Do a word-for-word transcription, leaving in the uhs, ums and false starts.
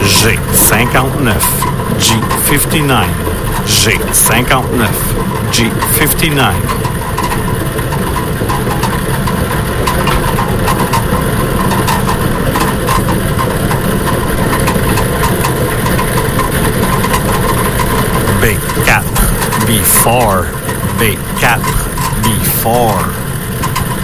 G cinquante-neuf, G cinquante-neuf, G cinquante-neuf, G cinquante-neuf. B quatre, B four, B quatre, B four.